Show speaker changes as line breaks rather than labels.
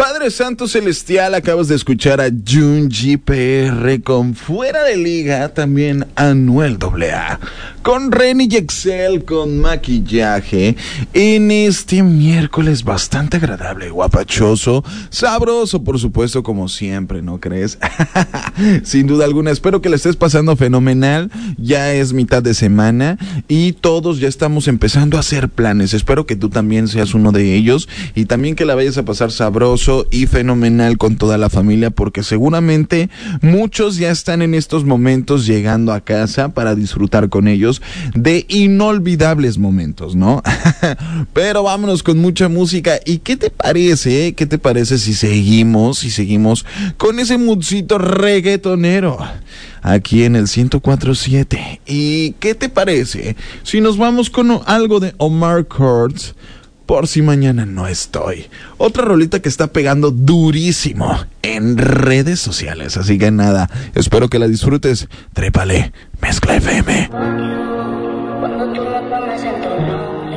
Padre Santo Celestial, acabas de escuchar a Junji PR con Fuera de Liga, también Anuel AA, con Reni y Excel con Maquillaje, en este miércoles bastante agradable, guapachoso, sabroso, por supuesto, como siempre, ¿no crees? Sin duda alguna, espero que la estés pasando fenomenal, ya es mitad de semana y todos ya estamos empezando a hacer planes, espero que tú también seas uno de ellos y también que la vayas a pasar sabroso y fenomenal con toda la familia, porque seguramente muchos ya están en estos momentos llegando a casa para disfrutar con ellos de inolvidables momentos, ¿no? Pero vámonos con mucha música. ¿Y qué te parece? ¿Qué te parece si seguimos con ese moodcito reggaetonero aquí en el 104.7? ¿Y qué te parece si nos vamos con algo de Omar Courtz? Por si mañana no estoy. Otra rolita que está pegando durísimo en redes sociales. Así que nada, espero que la disfrutes. Trépale, Mezcla FM.
Cuando tú me pones en tu